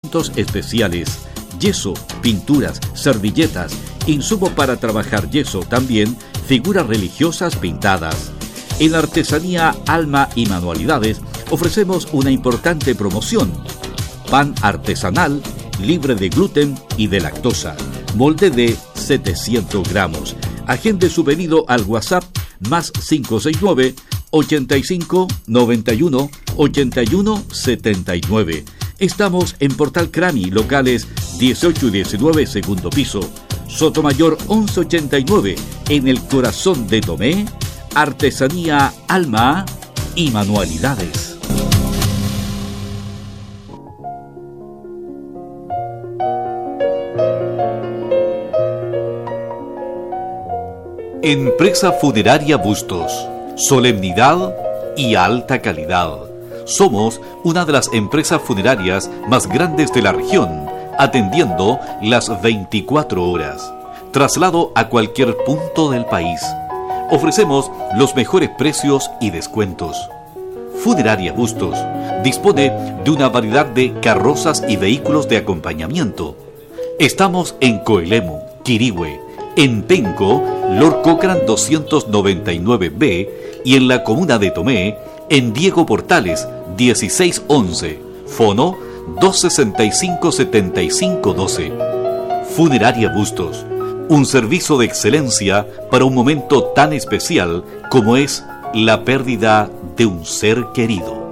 productos especiales, yeso, pinturas, servilletas, insumos para trabajar yeso, también figuras religiosas pintadas. En Artesanía Alma y Manualidades ofrecemos una importante promoción: pan artesanal, libre de gluten y de lactosa, molde de 700 gramos. Agende su pedido al WhatsApp más 569 85 91 81 79. Estamos en Portal Crami, locales 18 y 19, segundo piso. Sotomayor 1189, en el corazón de Tomé. Artesanía Alma y Manualidades. Empresa Funeraria Bustos. Solemnidad y alta calidad. Somos una de las empresas funerarias más grandes de la región, atendiendo las 24 horas. Traslado a cualquier punto del país. Ofrecemos los mejores precios y descuentos. Funeraria Bustos dispone de una variedad de carrozas y vehículos de acompañamiento. Estamos en Coelemu, Quirihue, en Penco, Lord Cochrane 299B y en la comuna de Tomé, en Diego Portales 1611, fono 265-7512. Funeraria Bustos, un servicio de excelencia para un momento tan especial como es la pérdida de un ser querido.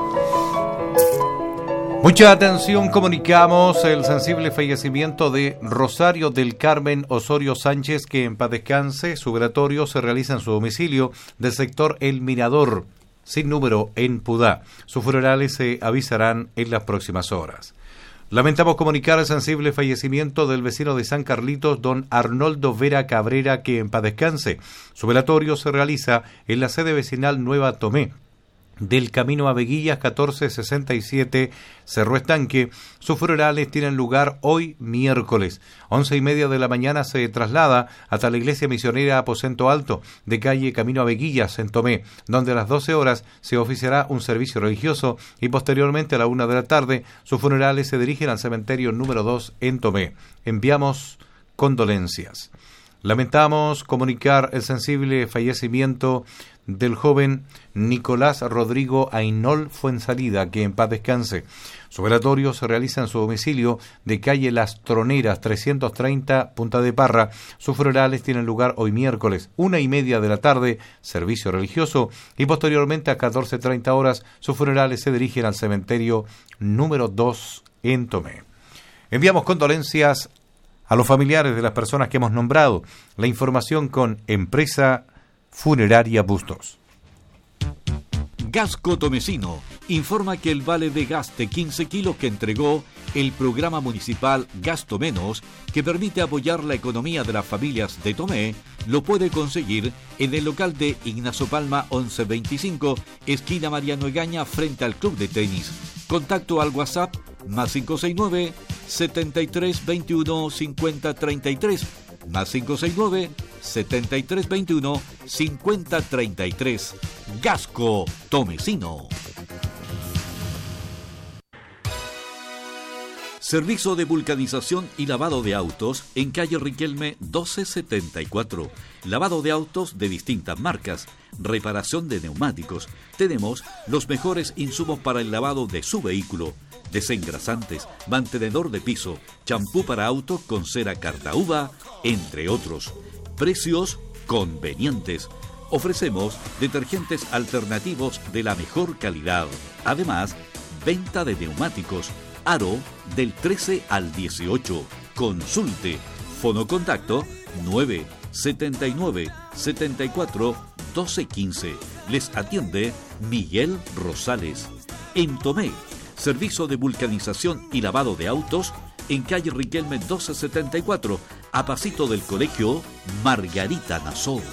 Mucha atención, comunicamos el sensible fallecimiento de Rosario del Carmen Osorio Sánchez, que en paz descanse. Su velatorio se realiza en su domicilio del sector El Mirador, sin número, en Pudá. Sus funerales se avisarán en las próximas horas. Lamentamos comunicar el sensible fallecimiento del vecino de San Carlitos, don Arnoldo Vera Cabrera, que en paz descanse. Su velatorio se realiza en la sede vecinal Nueva Tomé, del camino a Veguillas 1467, Cerro Estanque. Sus funerales tienen lugar hoy miércoles. 11:30 de la mañana se traslada hasta la iglesia misionera Aposento Alto, de calle Camino a Veguillas, en Tomé, donde a las 12 horas se oficiará un servicio religioso y posteriormente a la 1 de la tarde sus funerales se dirigen al cementerio número 2 en Tomé. Enviamos condolencias. Lamentamos comunicar el sensible fallecimiento del joven Nicolás Rodrigo Ainol Fuensalida, que en paz descanse. Su velatorio se realiza en su domicilio de calle Las Troneras 330, Punta de Parra. Sus funerales tienen lugar hoy miércoles, 1:30 de la tarde, servicio religioso, y posteriormente a 14:30 horas sus funerales se dirigen al cementerio número 2 en Tomé. Enviamos condolencias a los familiares de las personas que hemos nombrado. La información con Empresa Funeraria Bustos. Gasco Tomecino informa que el vale de gas de 15 kilos que entregó el programa municipal Gasto Menos, que permite apoyar la economía de las familias de Tomé, lo puede conseguir en el local de Ignacio Palma 1125, esquina Mariano Egaña, frente al club de tenis. Contacto al WhatsApp más 569 73 21 50 33, más 569 73 21 50 33. Gasco Tomecino. Servicio de vulcanización y lavado de autos en calle Riquelme 1274. Lavado de autos de distintas marcas, reparación de neumáticos. Tenemos los mejores insumos para el lavado de su vehículo: desengrasantes, mantenedor de piso, champú para auto con cera Cartauba, entre otros. Precios convenientes. Ofrecemos detergentes alternativos de la mejor calidad. Además, venta de neumáticos. Aro del 13 al 18. Consulte. Fonocontacto 979 74 12 15. Les atiende Miguel Rosales. En Tomé, servicio de vulcanización y lavado de autos en calle Riquelme 1274, a pasito del colegio Margarita Nassau.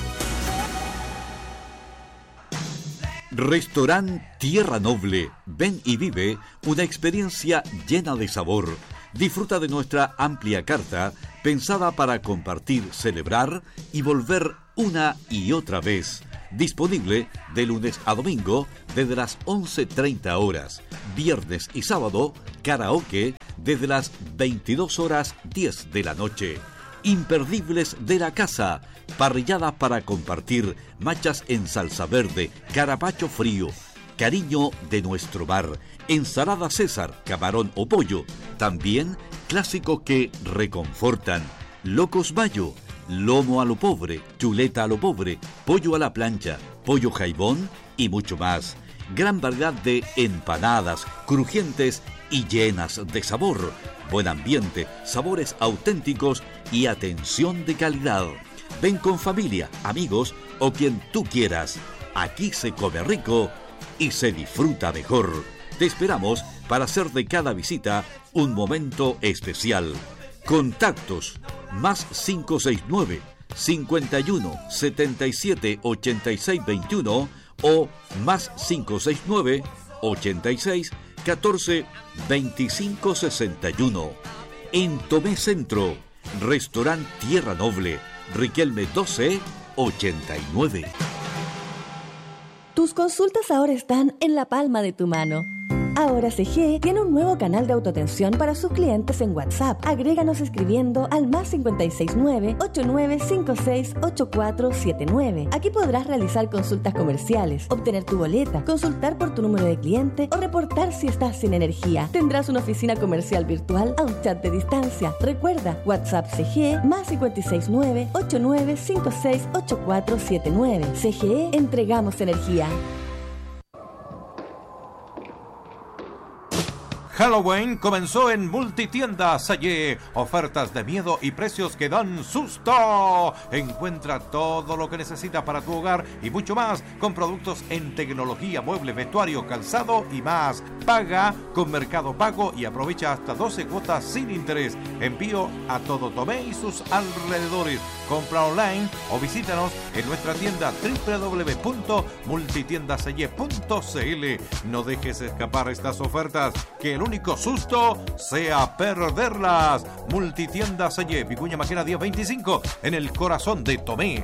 Restaurant Tierra Noble. Ven y vive una experiencia llena de sabor. Disfruta de nuestra amplia carta, pensada para compartir, celebrar y volver una y otra vez. Disponible de lunes a domingo desde las 11:30 horas. Viernes y sábado, karaoke desde las 22:10 de la noche. Imperdibles de la casa, parrillada para compartir, machas en salsa verde, carapacho frío, cariño de nuestro bar, ensalada César, camarón o pollo, también clásicos que reconfortan, locos mayo, lomo a lo pobre, chuleta a lo pobre, pollo a la plancha, pollo jaibón y mucho más. Gran variedad de empanadas, crujientes y llenas de sabor. Buen ambiente, sabores auténticos y atención de calidad. Ven con familia, amigos o quien tú quieras. Aquí se come rico y se disfruta mejor. Te esperamos para hacer de cada visita un momento especial. Contactos más 569 51 77 86 21 o más 569 86 14 25 61. En Tomé Centro, Restaurante Tierra Noble, Riquelme 12 89. Tus consultas ahora están en la palma de tu mano. Ahora CGE tiene un nuevo canal de autoatención para sus clientes en WhatsApp. Agréganos escribiendo al más 569-8956-8479. Aquí podrás realizar consultas comerciales, obtener tu boleta, consultar por tu número de cliente o reportar si estás sin energía. Tendrás una oficina comercial virtual a un chat de distancia. Recuerda, WhatsApp CGE más 569-8956-8479. CGE, entregamos energía. Halloween comenzó en Multitienda Sayé. Ofertas de miedo y precios que dan susto. Encuentra todo lo que necesitas para tu hogar y mucho más con productos en tecnología, mueble, vestuario, calzado y más. Paga con Mercado Pago y aprovecha hasta 12 cuotas sin interés. Envío a todo Tomé y sus alrededores. Compra online o visítanos en nuestra tienda www.multitiendasayé.cl. No dejes escapar estas ofertas, que el único susto sea perderlas. Multitienda Sayé, Vicuña Maquena 1025, en el corazón de Tomé.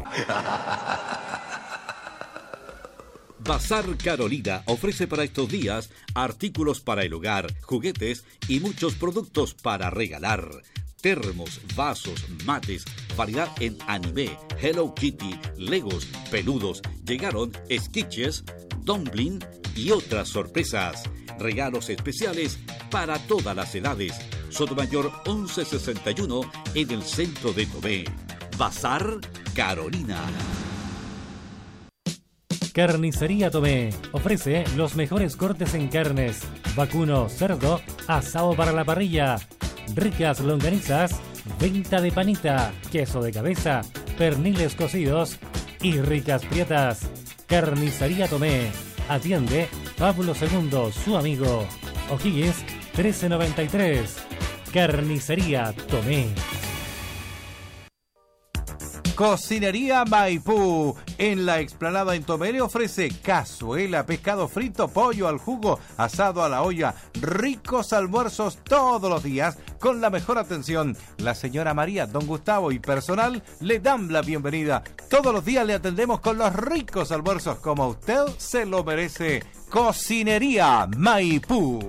Bazar Carolina ofrece para estos días artículos para el hogar, juguetes y muchos productos para regalar. Termos, vasos, mates, variedad en anime, Hello Kitty, Legos, peludos. Llegaron sketches, dumpling y otras sorpresas. Regalos especiales para todas las edades. Sotomayor 1161 en el centro de Tomé. Bazar Carolina. Carnicería Tomé ofrece los mejores cortes en carnes, vacuno, cerdo, asado para la parrilla, ricas longanizas, venta de panita, queso de cabeza, perniles cocidos y ricas prietas. Carnicería Tomé. Atiende Pablo II, su amigo. O'Higgins 1393. Carnicería Tomé. Cocinería Maipú, en la explanada en Tomé, le ofrece cazuela, pescado frito, pollo al jugo, asado a la olla, ricos almuerzos todos los días con la mejor atención. La señora María, don Gustavo y personal le dan la bienvenida. Todos los días le atendemos con los ricos almuerzos como usted se lo merece. Cocinería Maipú.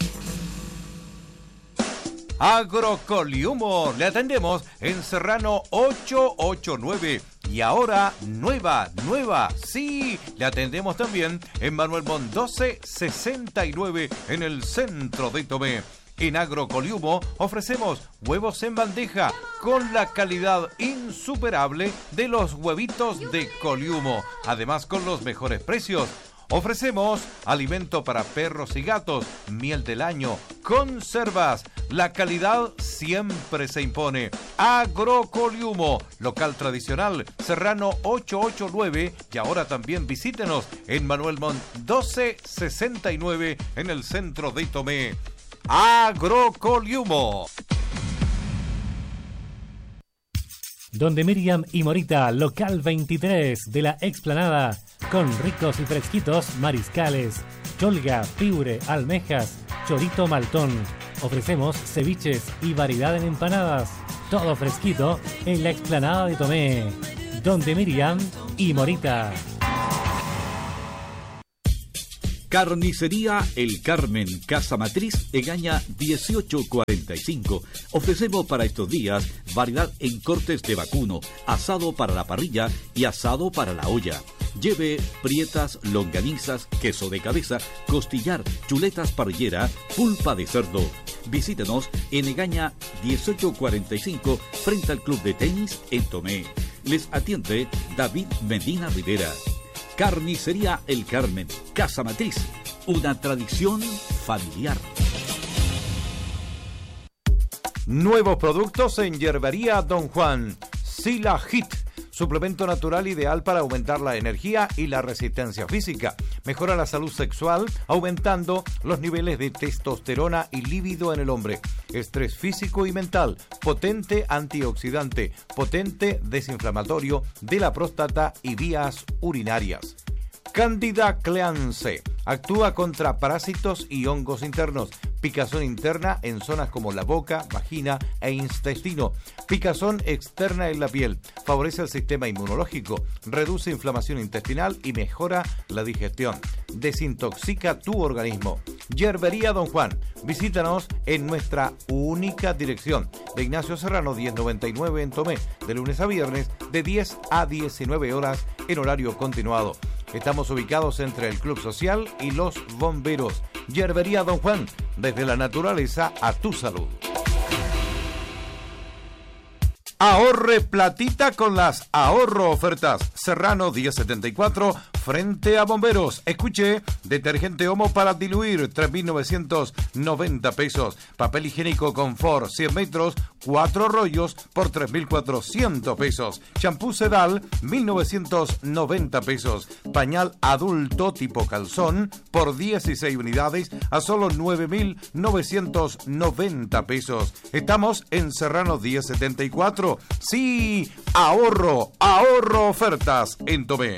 Agrocoliumo, le atendemos en Serrano 889 y ahora nueva, sí, le atendemos también en Manuel Montt 1269 en el centro de Tomé. En Agrocoliumo ofrecemos huevos en bandeja con la calidad insuperable de los huevitos de Coliumo, además con los mejores precios. Ofrecemos alimento para perros y gatos, miel del año, conservas. La calidad siempre se impone. Agrocoliumo, local tradicional, Serrano 889 y ahora también visítenos en Manuel Montt 1269 en el centro de Tomé. Agrocoliumo. Donde Miriam y Morita, local 23 de la explanada, con ricos y fresquitos mariscales, cholga, piure, almejas, chorito maltón. Ofrecemos ceviches y variedad en empanadas. Todo fresquito en la explanada de Tomé. Donde Miriam y Morita. Carnicería El Carmen, Casa Matriz, Egaña 1845. Ofrecemos para estos días variedad en cortes de vacuno, asado para la parrilla y asado para la olla. Lleve prietas, longanizas, queso de cabeza, costillar, chuletas parrillera, pulpa de cerdo. Visítenos en Egaña 1845 frente al Club de Tenis en Tomé. Les atiende David Medina Rivera. Carnicería El Carmen, Casa Matriz, una tradición familiar. Nuevos productos en Yerbería Don Juan. Sila Hit, suplemento natural ideal para aumentar la energía y la resistencia física. Mejora la salud sexual, aumentando los niveles de testosterona y líbido en el hombre. Estrés físico y mental, potente antioxidante, potente desinflamatorio de la próstata y vías urinarias. Candida Cleanse, actúa contra parásitos y hongos internos. Picazón interna en zonas como la boca, vagina e intestino. Picazón externa en la piel. Favorece el sistema inmunológico, reduce inflamación intestinal y mejora la digestión. Desintoxica tu organismo. Yerbería Don Juan. Visítanos en nuestra única dirección de Ignacio Serrano 1099 en Tomé, de lunes a viernes de 10 a 19 horas en horario continuado. Estamos ubicados entre el Club Social y los Bomberos. Yerbería Don Juan, desde la naturaleza a tu salud. Ahorre platita con las ahorro ofertas. Serrano 1074 frente a Bomberos. Escuche, detergente Omo para diluir 3.990 pesos. Papel higiénico Confort 100 metros, 4 rollos por 3.400 pesos. Champú Sedal 1.990 pesos. Pañal adulto tipo calzón por 16 unidades a solo 9.990 pesos. Estamos en Serrano 1074. Sí, ahorro ofertas en Tomé.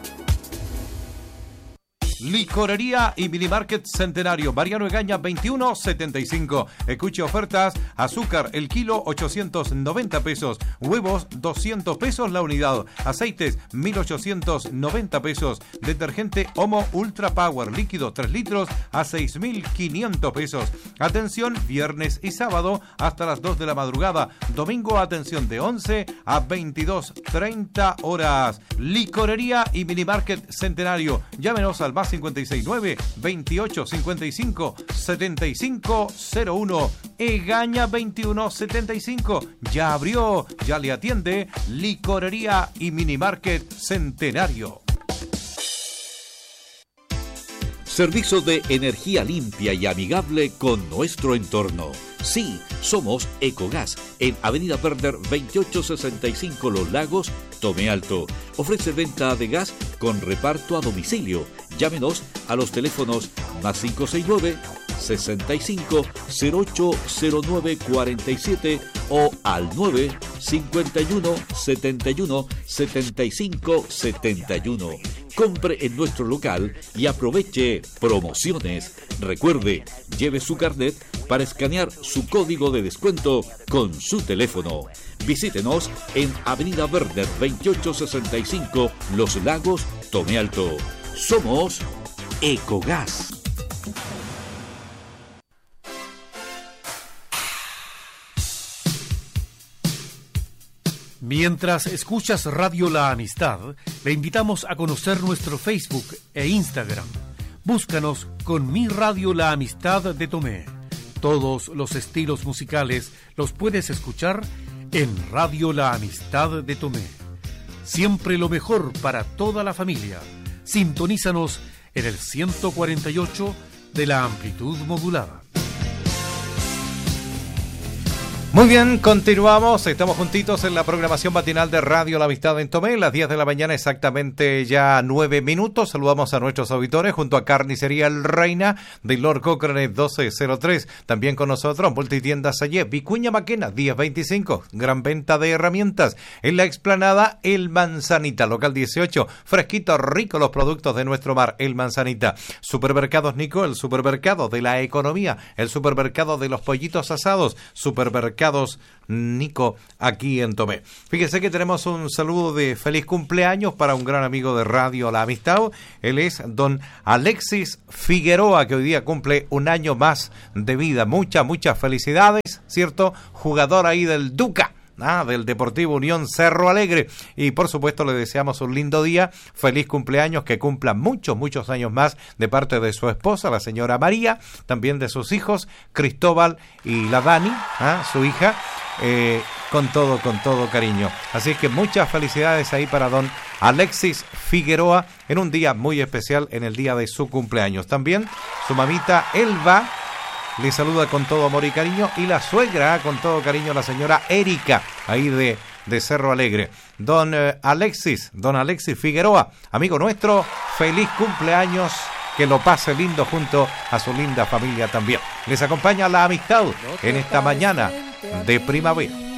Licorería y Minimarket Centenario, Mariano Egaña 2175. Escuche ofertas: azúcar el kilo 890 pesos, huevos 200 pesos la unidad, aceites 1890 pesos, detergente Omo Ultra Power líquido 3 litros a 6500 pesos. Atención viernes y sábado hasta las 2 de la madrugada, domingo atención de 11 a 22:30 horas. Licorería y Minimarket Centenario, llámenos al más 569 28 55 7501. Egaña 2175. Ya abrió, ya le atiende Licorería y Minimarket Centenario. Servicio de energía limpia y amigable con nuestro entorno. Sí, somos Ecogas, en Avenida Perder 2865 Los Lagos, Tomé Alto. Ofrece venta de gas con reparto a domicilio. Llámenos a los teléfonos más 569 65 0809 47 o al 951 71 75 71. Compre en nuestro local y aproveche promociones. Recuerde, lleve su carnet para escanear su código de descuento con su teléfono. Visítenos en Avenida Verder 2865 Los Lagos, Tomé Alto. Somos Ecogas. Mientras escuchas Radio La Amistad, le invitamos a conocer nuestro Facebook e Instagram. Búscanos con Mi Radio La Amistad de Tomé. Todos los estilos musicales los puedes escuchar en Radio La Amistad de Tomé. Siempre lo mejor para toda la familia. Sintonízanos en el 148 de la amplitud modulada. Muy bien, continuamos, estamos juntitos en la programación matinal de Radio La Amistad en Tomé, las 10 de la mañana exactamente ya 9 minutos. Saludamos a nuestros auditores junto a Carnicería El Reina de Lord Cochrane 1203. También con nosotros Multitiendas Sayé, Vicuña Maquena 1025, gran venta de herramientas. En la explanada El Manzanita, local 18, fresquito, rico los productos de nuestro mar, El Manzanita. Supermercados Nico, el supermercado de la economía, el supermercado de los pollitos asados, supermercado Supermercados Nico, aquí en Tomé. Fíjese que tenemos un saludo de feliz cumpleaños para un gran amigo de Radio La Amistad. Él es don Alexis Figueroa, que hoy día cumple un año más de vida. Muchas felicidades, ¿cierto? Jugador ahí del Duca, del Deportivo Unión Cerro Alegre, y por supuesto le deseamos un lindo día, feliz cumpleaños, que cumpla muchos años más de parte de su esposa, la señora María, también de sus hijos Cristóbal y la Dani, su hija, con todo cariño. Así que muchas felicidades ahí para don Alexis Figueroa en un día muy especial, en el día de su cumpleaños. También su mamita Elba le saluda con todo amor y cariño, y la suegra con todo cariño, la señora Erika, ahí de Cerro Alegre. Don Alexis Figueroa, amigo nuestro, feliz cumpleaños, que lo pase lindo junto a su linda familia también. Les acompaña La Amistad en esta mañana de primavera.